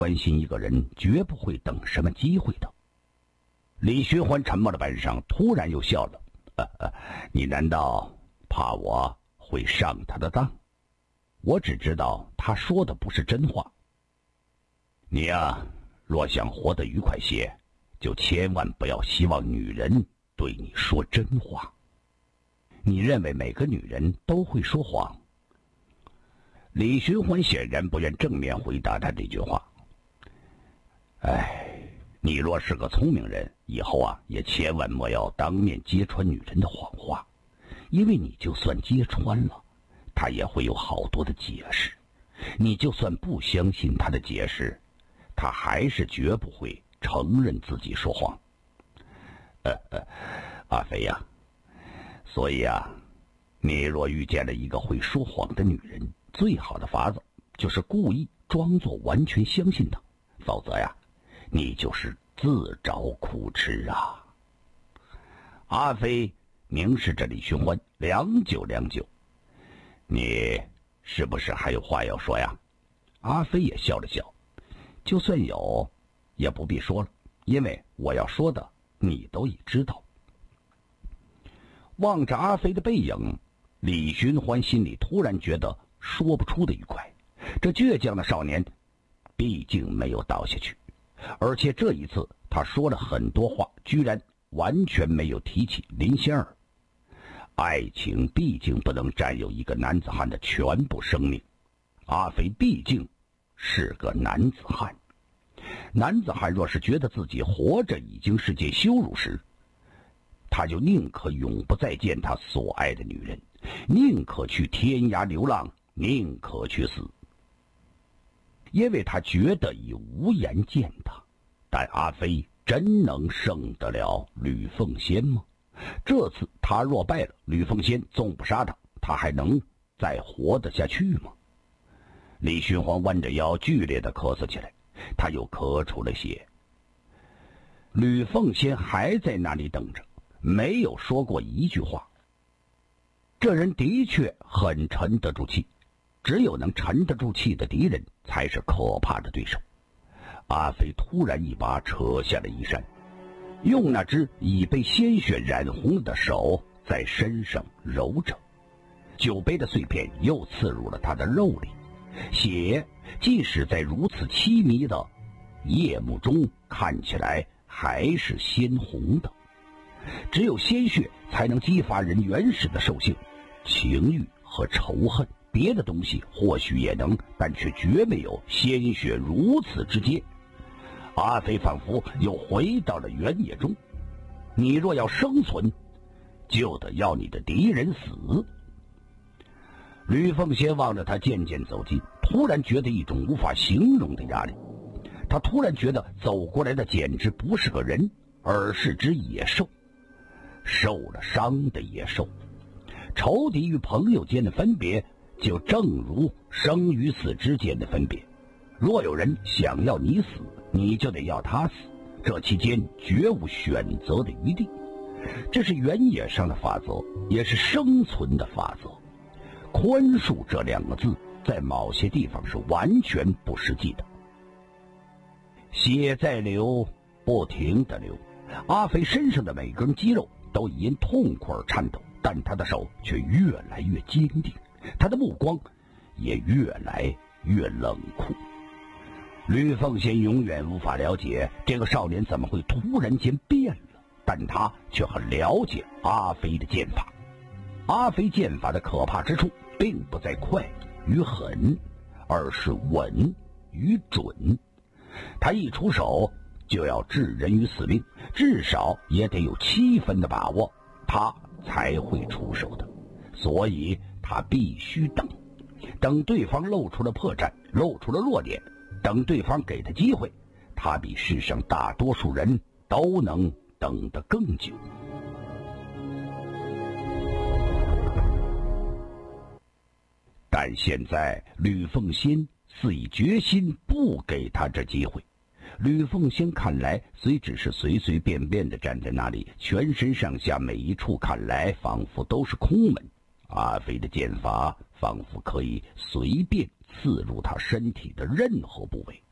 关心一个人，绝不会等什么机会的。李寻欢沉默了半晌，突然又笑了。你难道怕我会上他的当？我只知道他说的不是真话。你呀，若想活得愉快些，就千万不要希望女人对你说真话。你认为每个女人都会说谎？李寻欢显然不愿正面回答他这句话。你若是个聪明人，以后也千万莫要当面揭穿女人的谎话，因为你就算揭穿了，她也会有好多的解释。你就算不相信她的解释，她还是绝不会承认自己说谎。阿飞呀，所以你若遇见了一个会说谎的女人，最好的法子就是故意装作完全相信她，否则你就是自找苦吃啊！阿飞凝视着李寻欢，良久良久。你是不是还有话要说呀？阿飞也笑了笑。就算有，也不必说了，因为我要说的你都已知道。望着阿飞的背影，李寻欢心里突然觉得说不出的愉快。这倔强的少年毕竟没有倒下去，而且这一次他说了很多话，居然完全没有提起林仙儿。爱情毕竟不能占有一个男子汉的全部生命，阿飞毕竟是个男子汉。男子汉若是觉得自己活着已经是件羞辱时，他就宁可永不再见他所爱的女人，宁可去天涯流浪，宁可去死。因为他觉得已无颜见他。但阿飞真能胜得了吕凤仙吗？这次他若败了，吕凤仙纵不杀他，他还能再活得下去吗？李寻欢弯着腰剧烈地咳嗽起来，他又咳出了血。吕凤仙还在那里等着，没有说过一句话。这人的确很沉得住气，只有能沉得住气的敌人才是可怕的对手。阿飞突然一把扯下了衣衫，用那只已被鲜血染红了的手在身上揉着。酒杯的碎片又刺入了他的肉里，血即使在如此凄迷的夜幕中看起来还是鲜红的。只有鲜血才能激发人原始的兽性，情欲和仇恨，别的东西或许也能，但却绝没有鲜血如此之接。阿飞仿佛又回到了原野中，你若要生存，就得要你的敌人死。吕凤仙望着他渐渐走近，突然觉得一种无法形容的压力。他突然觉得走过来的简直不是个人，而是只野兽，受了伤的野兽。仇敌与朋友间的分别，就正如生与死之间的分别。若有人想要你死，你就得要他死，这期间绝无选择的余地。这是原野上的法则，也是生存的法则。宽恕这两个字在某些地方是完全不实际的。血在流，不停地流，阿飞身上的每根肌肉都因痛苦而颤抖，但他的手却越来越坚定，他的目光也越来越冷酷。吕凤仙永远无法了解这个少年怎么会突然间变了，但他却很了解阿飞的剑法。阿飞剑法的可怕之处并不在快与狠，而是稳与准。他一出手就要置人于死命，至少也得有7分的把握，他才会出手的。所以他必须等对方露出了破绽，露出了弱点，等对方给他机会，他比世上大多数人都能等得更久。但现在吕凤仙似已决心不给他这机会。吕凤仙看来虽只是随随便便地站在那里，全身上下每一处看来仿佛都是空门。阿飞的剑法仿佛可以随便刺入他身体的任何部位。